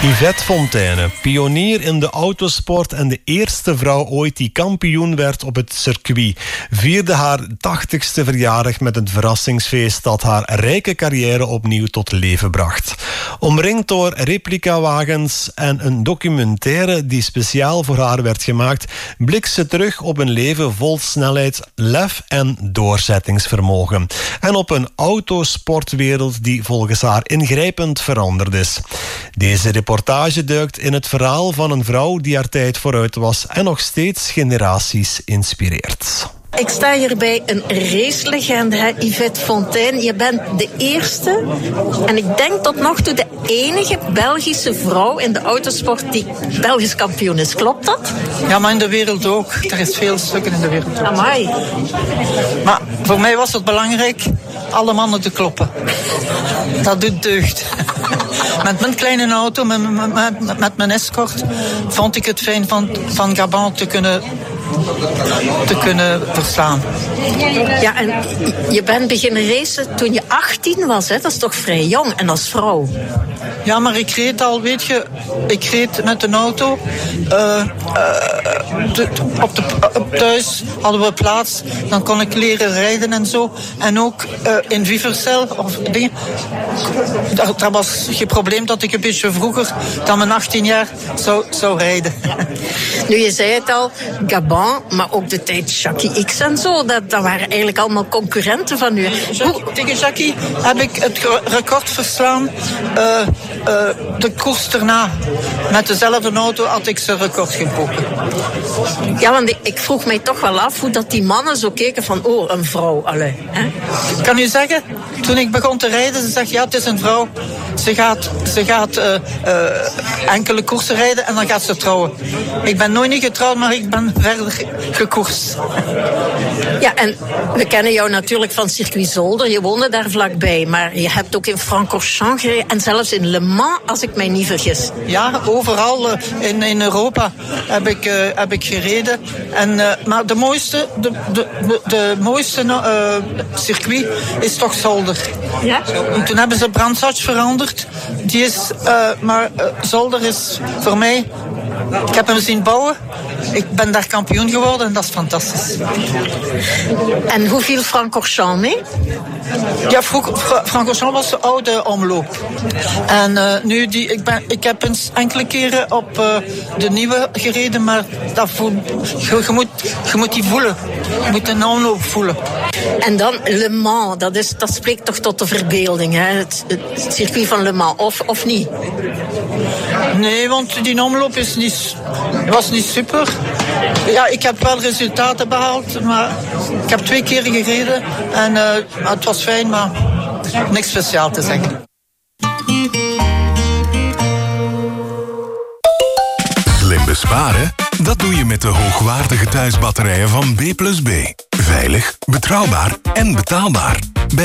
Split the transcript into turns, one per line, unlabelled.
Yvette Fontaine, pionier in de autosport en de eerste vrouw ooit die kampioen werd op het circuit, vierde haar 80ste verjaardag met een verrassingsfeest dat haar rijke carrière opnieuw tot leven bracht. Omringd door replicawagens en een documentaire die speciaal voor haar werd gemaakt, blikt ze terug op een leven vol snelheid, lef en doorzettingsvermogen. En op een autosportwereld die volgens haar ingrijpend veranderd is. Deze reportage duikt in het verhaal van een vrouw die haar tijd vooruit was en nog steeds generaties inspireert.
Ik sta hier bij een racelegende, Yvette Fontaine. Je bent de eerste en ik denk tot nog toe de enige Belgische vrouw in de autosport die Belgisch kampioen is. Klopt dat?
Ja, maar in de wereld ook. Er is veel stukken in de wereld ook.
Amai.
Maar voor mij was het belangrijk alle mannen te kloppen. Dat doet deugd. Met mijn kleine auto, met mijn escort, vond ik het fijn van Gabon te kunnen verslaan.
Ja, en je bent beginnen racen toen je 18 was, hè? Dat is toch vrij jong, en als vrouw?
Ja, maar ik reed al, weet je, ik reed met een auto. Op thuis hadden we plaats, dan kon ik leren rijden en zo. En ook in Viversel of dingen. Dat was geen probleem dat ik een beetje vroeger dan mijn 18 jaar zou rijden.
Nu, je zei het al, Gabon, maar ook de tijd Jackie X en zo, dat waren eigenlijk allemaal concurrenten van u.
Tegen Jackie heb ik het record verslaan. De koers erna. Met dezelfde auto had ik zijn record gebroken.
Ja, want ik vroeg mij toch wel af hoe dat die mannen zo keken van, oh, een vrouw. Allee, hè?
Ik kan u zeggen, toen ik begon te rijden, ze zegt, ja, het is een vrouw. Ze gaat enkele koersen rijden en dan gaat ze trouwen. Ik ben nooit niet getrouwd, maar ik ben verder gekoerst.
Ja, en we kennen jou natuurlijk van Circuit Zolder. Je woonde daar vlakbij, maar je hebt ook in Francorchamps gereden en zelfs in Le Mans, als ik mij niet vergis.
Ja, overal in Europa heb ik gereden. Maar de mooiste circuit is toch Zolder.
Ja?
En toen hebben ze Brandsatch veranderd. Die is, maar Zolder is voor mij... Ik heb hem zien bouwen. Ik ben daar kampioen geworden en dat is fantastisch.
En hoe viel Francorchamps mee?
Ja, Francorchamps was de oude omloop. En nu, ik heb eens enkele keren op de nieuwe gereden, maar je moet die voelen. Je moet een omloop voelen.
En dan Le Mans, dat spreekt toch tot de verbeelding, hè? Het circuit van Le Mans, of niet?
Nee, want die omloop was niet super. Ja, ik heb wel resultaten behaald, maar ik heb 2 keer gereden en het was fijn, maar niks speciaal te zeggen.
Slim besparen? Dat doe je met de hoogwaardige thuisbatterijen van B+B. Veilig, betrouwbaar en betaalbaar.